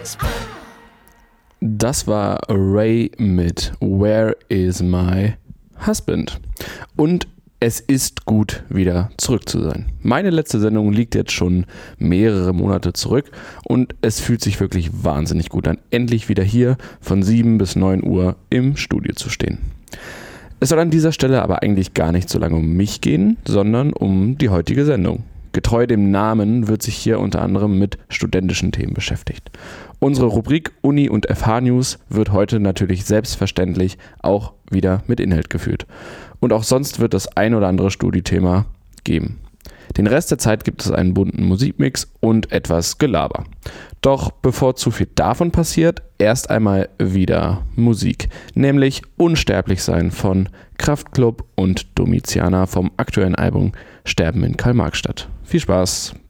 Das war Ray mit Where is my husband? Und es ist gut, wieder zurück zu sein. Meine letzte Sendung liegt jetzt schon mehrere Monate zurück und es fühlt sich wirklich wahnsinnig gut an, endlich wieder hier von 7 bis 9 Uhr im Studio zu stehen. Es soll an dieser Stelle aber eigentlich gar nicht so lange um mich gehen, sondern um die heutige Sendung. Getreu dem Namen wird sich hier unter anderem mit studentischen Themen beschäftigt. Unsere Rubrik Uni und FH News wird heute natürlich selbstverständlich auch wieder mit Inhalt gefüllt. Und auch sonst wird das ein oder andere Studiethema geben. Den Rest der Zeit gibt es einen bunten Musikmix und etwas Gelaber. Doch bevor zu viel davon passiert, erst einmal wieder Musik. Nämlich Unsterblich sein von Kraftklub und Domiziana vom aktuellen Album Sterben in Karl-Marx-Stadt. Viel Spaß!